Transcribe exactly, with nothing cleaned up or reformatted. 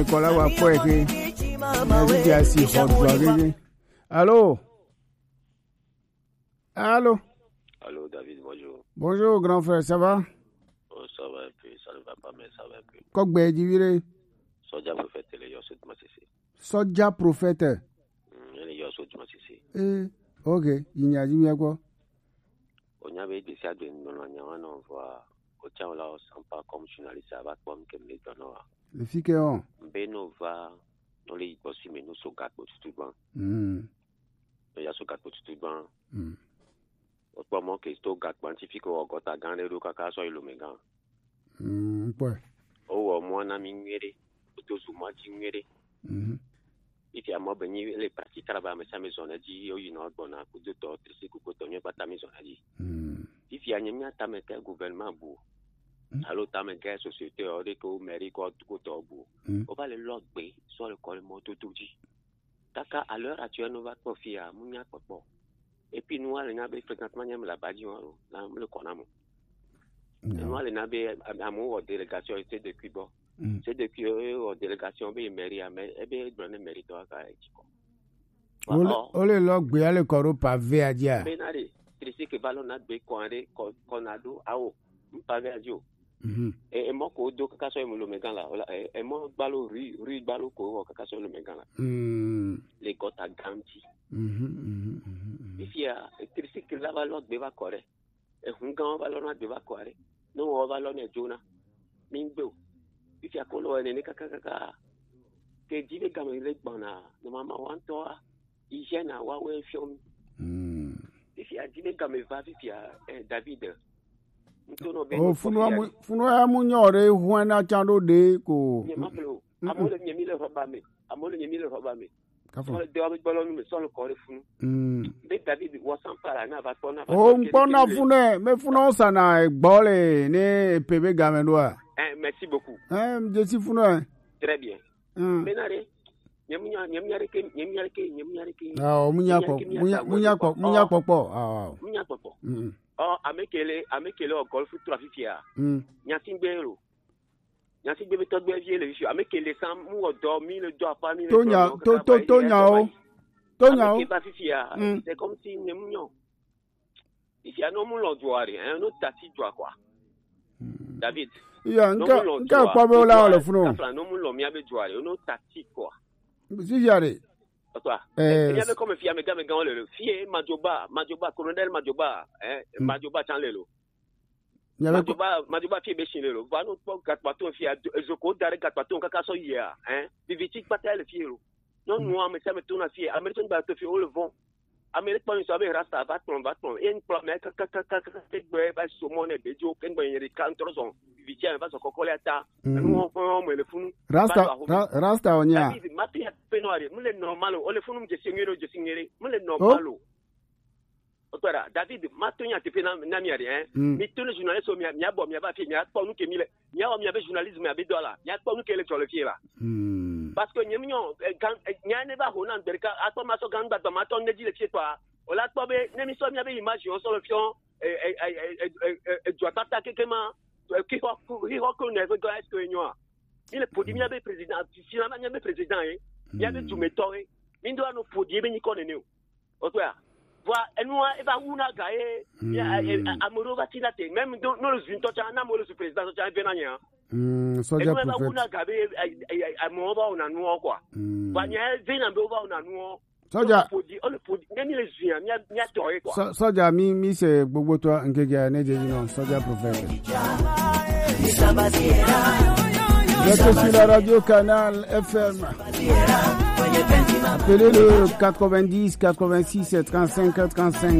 Kola wa poeke. Nazi asi hot Allô? Allô? Allô, David, bonjour. Bonjour, grand frère, ça va? Oh, ça va un peu, ça ne va pas, mais ça va un peu. Kokbe divire? Soja prophète, le yoso de Massissi. Soja prophète? Le yoso de Massissi. Eh, ok, il n'y a jamais quoi? On avait décidé de nous envoyer au tien là, on sent pas comme journaliste, ça va comme que les donneurs. Le fique on? Beno va, nous les bossi, mais nous sommes gâtés pour tout le monde. Hum. Nous sommes gâtés pour tout le monde. Hum. Autrement que c'est au gâté quantifié au gâté gagné le caca sur le méga. Hum, quoi? Oh, moi, na mingere, tout sous moi, jingere. Hum. Il y a moi, ben, les partis travaillent, mais ça me sonne dit, oh, you know, bon, à coup de tort, c'est que quand on est pas ta maison a dit. Il y a une mienne, ta mère, gouvernement, bou. Alors, ta mère, société, on dit que mairie, quoi, tout au bout. On va le log B, soit le col moto tout dit. Taka, à l'heure actuelle, nous va confier à Mounia Kopo. Et puis, nous, allons avoir fréquemment, nous la badie, nous le connaissons. Nous allons avoir à mon délégation, c'est de Cuba. C'est de Cuba, délégation, mais mairie, mais, eh bien, il mérite à on le log B, le corps pavé à dia. Benari, c'est que ballon a bé, qu'on a d'eau, à eau, pavé à Dio. Et moi, quand on a fait le mégan là, et moi, ballon, rue, rue, ballon, qu'on a fait le mégan là. Les gosses à Ganti. Et puis, c'est que la ballon de Vacore. Et on a un ballon de Vacore. Nous, on va ballon de Jonah. Mingbo. Et puis, à Colo, et les cacaca. Que dit les gamins, les bana, nos mamans, on toi, hygiène à Huawei, fion. Et puis, à dit les gamins, va, et puis, David. Oh, funwa funwa munyore huana chando de ko. Nyamaplo. Amole nyemile robame. Amole nyemile robame. Kafa. De avec ballon me solo kore funu. Mm. De David wasan para na va pona. Oh, pona fune, me funo sana gbole ne pebe gamendoa. Eh, merci beaucoup. Eh, je suis funu. Très bien. Mm. Benare. Nyamnya nyamnyare ke nyamnyare ke nyamnyare ke. Ah, munya ko, munya munya ko, munya popo. Ah. Munya popo. Mm. Oh, amekele, amekele au golf trafifia. Nyasin bero. Nyasin bebe to gbe vie le issue. Amekele sam mu odo mi le do apa mi le. Tonya, to to tonya o. Tonya o. C'est comme si nemnyo. Ici a no mu lo doare, hein, no tati doa quoi. David. Ya, nka nka kwa be la le funu. No mu lo mi abe doare, no tati quoi. Si yare. Toi, il y avait comme fille, mais gars, mais gars, le fille, Majoba, Majoba, colonel Majoba, hein, Majoba, Chanlelo. Majoba, Majoba, fille, Béchinelo. Va nous pas quatre bateaux, fille, je compte d'aller quatre bateaux, cacasso hier, hein, des vitiques, pas tel fille. Non, moi, mais ça me tourne à fille, Américain, bateau, fille, au le vent. Américain, pas une soirée, rasta, va ton, va ton, et une promesse, caca, caca, caca, va sur mon ébé, jo, qu'un boy, il y a quarante ans, vitiens, va se cocoler à ta, nous, on met le fou. Rasta, Rasta, on y a. Penori, mule normal, o le funum je singero je singere, mule normal. Otora, David, matonya te pena na miari hein. Mi tole journaliste o mi mi abo mi aba fi mi atpo nu ke mi le. Mi awo mi aba journalisme abi dola. Mi atpo nu ke le tole fi la. Parce que nyemnyo kan nyane ba ho na nderika atpo maso gangba do mato neji le fi toi. O la atpo be nemi so mi aba image on so le fion e e e e doit attaquer kema ki ho ki ho ko ne go est que nyoa. Il est pour dire mi président, finalement mi aba président hein. Il y avait tout méthode. Il doit nous produire, mais il connaît nous. Voilà. Voilà. Et nous, il va où n'a gagné. Il y a Amoro va t'y nater. Même dans le zune, toi, tu as un amour sur le président, tu as un vénanien. Hum, ça déjà pour faire. Et nous, il va où n'a gagné. Amoro va, on a nous, quoi. Voilà. Il y a un vénan, on a nous. Ça déjà. On le produit. Même les yeux, il y a, il y a toré, quoi. Ça déjà, mi, mi, c'est beaucoup toi, un gars, n'est pas non. Ça déjà pour faire. Vous êtes sur la radio Canal F M. Appelez le quatre-vingt-dix, quatre-vingt-six, trente-cinq, trente-cinq.